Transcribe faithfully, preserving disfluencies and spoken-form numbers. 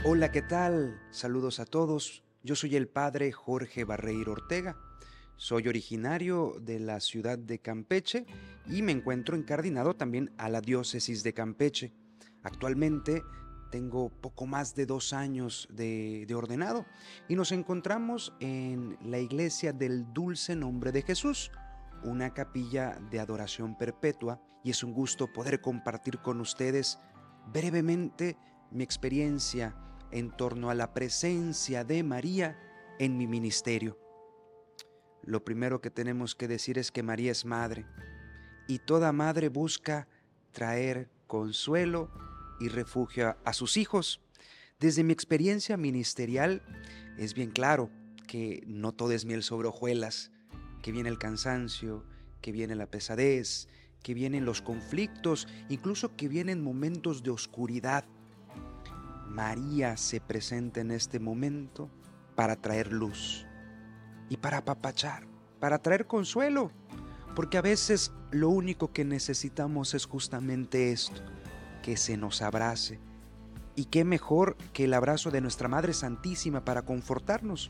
Hola, ¿qué tal? Saludos a todos. Yo soy el padre Jorge Barreiro Ortega. Soy originario de la ciudad de Campeche y me encuentro encardinado también a la diócesis de Campeche. Actualmente tengo poco más de dos años de, de ordenado y nos encontramos en la iglesia del Dulce Nombre de Jesús, una capilla de adoración perpetua, y es un gusto poder compartir con ustedes brevemente mi experiencia en torno a la presencia de María en mi ministerio. Lo primero que tenemos que decir es que María es madre y toda madre busca traer consuelo y refugio a, a sus hijos. Desde mi experiencia ministerial es bien claro que no todo es miel sobre hojuelas, que viene el cansancio, que viene la pesadez, que vienen los conflictos, incluso que vienen momentos de oscuridad. María se presenta en este momento para traer luz y para apapachar, para traer consuelo, porque a veces lo único que necesitamos es justamente esto, que se nos abrace. Y qué mejor que el abrazo de nuestra Madre Santísima para confortarnos.